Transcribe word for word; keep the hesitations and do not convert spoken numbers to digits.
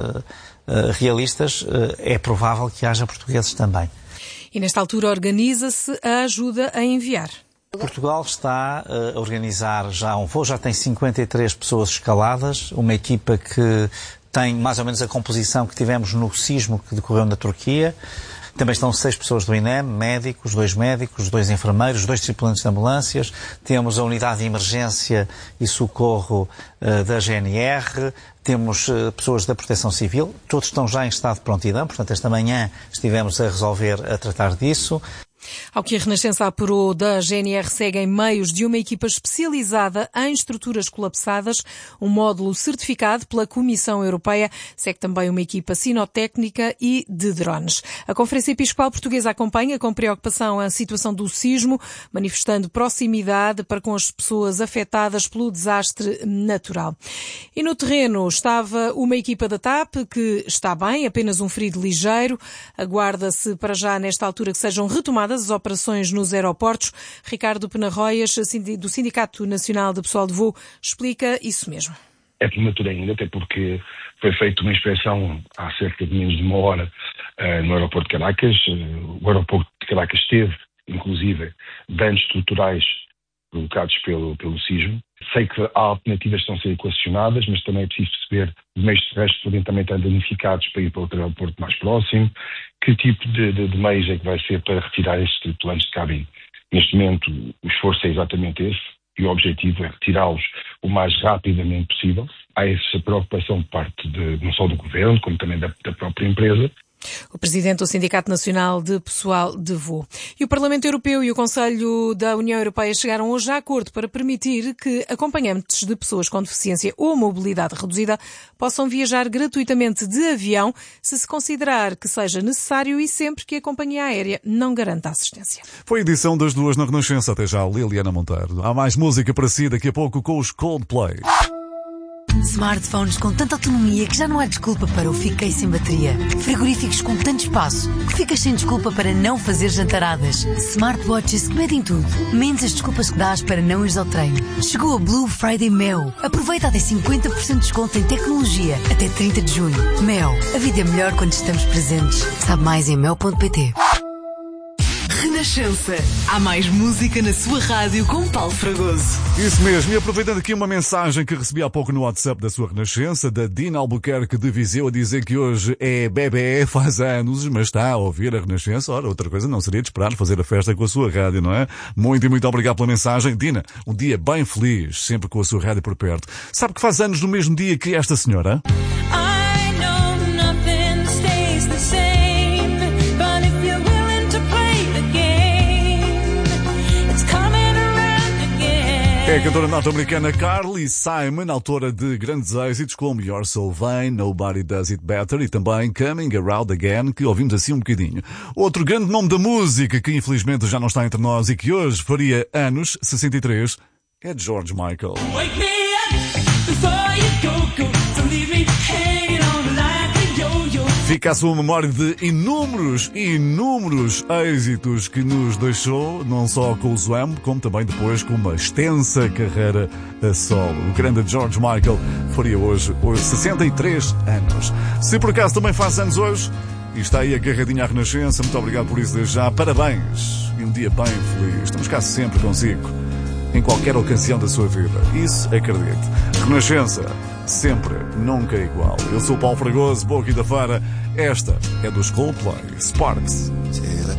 uh, uh, realistas, uh, é provável que haja portugueses também. E nesta altura organiza-se a ajuda a enviar. Portugal está a organizar já um voo, já tem cinquenta e três pessoas escaladas, uma equipa que tem mais ou menos a composição que tivemos no sismo que decorreu na Turquia. Também estão seis pessoas do I N E M, médicos, dois médicos, dois enfermeiros, dois tripulantes de ambulâncias. Temos a unidade de emergência e socorro uh, da G N R. Temos uh, pessoas da Proteção Civil. Todos estão já em estado de prontidão. Portanto, esta manhã estivemos a resolver, a tratar disso. Ao que a Renascença apurou, da G N R seguem meios de uma equipa especializada em estruturas colapsadas, um módulo certificado pela Comissão Europeia, segue também uma equipa sinotécnica e de drones. A Conferência Episcopal Portuguesa acompanha com preocupação a situação do sismo, manifestando proximidade para com as pessoas afetadas pelo desastre natural. E no terreno estava uma equipa da T A P que está bem, apenas um ferido ligeiro. Aguarda-se para já nesta altura que sejam retomadas as operações nos aeroportos. Ricardo Penarroias, do Sindicato Nacional de Pessoal de Voo, explica isso mesmo. É prematuro ainda, até porque foi feita uma inspeção há cerca de menos de uma hora uh, no aeroporto de Caracas. Uh, o aeroporto de Caracas teve, inclusive, danos estruturais provocados pelo, pelo sismo. Sei que há alternativas que estão a ser equacionadas, mas também é preciso perceber os meios terrestres podem também estar danificados para ir para outro aeroporto mais próximo. Que tipo de, de, de meios é que vai ser para retirar estes tripulantes de cabine? Neste momento, o esforço é exatamente esse e o objetivo é retirá-los o mais rapidamente possível. Há essa preocupação por parte de, não só do Governo, como também da, da própria empresa. O presidente do Sindicato Nacional de Pessoal de Voo. E o Parlamento Europeu e o Conselho da União Europeia chegaram hoje a acordo para permitir que acompanhantes de pessoas com deficiência ou mobilidade reduzida possam viajar gratuitamente de avião se se considerar que seja necessário e sempre que a companhia aérea não garanta assistência. Foi a edição das duas na Renascença. Até já, Liliana Monteiro. Há mais música para si daqui a pouco com os Coldplay. Smartphones com tanta autonomia que já não há desculpa para o fiquei sem bateria. Frigoríficos com tanto espaço que ficas sem desculpa para não fazer jantaradas. Smartwatches que medem tudo, menos as desculpas que dás para não ires ao treino. Chegou a Blue Friday Mel. Aproveita até cinquenta por cento de desconto em tecnologia até trinta de junho. Mel. A vida é melhor quando estamos presentes. Sabe mais em mel ponto pt. Renascença. Há mais música na sua rádio com Paulo Fragoso. Isso mesmo. E aproveitando aqui uma mensagem que recebi há pouco no WhatsApp da sua Renascença, da Dina Albuquerque de Viseu, a dizer que hoje é bebê, faz anos, mas está a ouvir a Renascença. Ora, outra coisa não seria de esperar fazer a festa com a sua rádio, não é? Muito e muito obrigado pela mensagem. Dina, um dia bem feliz, sempre com a sua rádio por perto. Sabe que faz anos no mesmo dia que esta senhora? É a cantora norte-americana Carly Simon, autora de grandes êxitos como You're So Vain, Nobody Does It Better e também Coming Around Again, que ouvimos assim um bocadinho. Outro grande nome da música que infelizmente já não está entre nós e que hoje faria anos, sessenta e três, é George Michael. Wake me up before you go, go, don't leave me hanging on like a yo-yo. Fica a sua memória de inúmeros, inúmeros êxitos que nos deixou, não só com o Zwam, como também depois com uma extensa carreira a solo. O grande George Michael faria hoje, hoje sessenta e três anos. Se por acaso também faz anos hoje, e está aí agarradinha à Renascença, muito obrigado por isso desde já. Parabéns e um dia bem feliz. Estamos cá sempre consigo, em qualquer ocasião da sua vida. Isso acredite. Renascença, sempre, nunca é igual. Eu sou o Paulo Fragoso, boa quinta-feira. Esta é dos Coldplay, Sparks.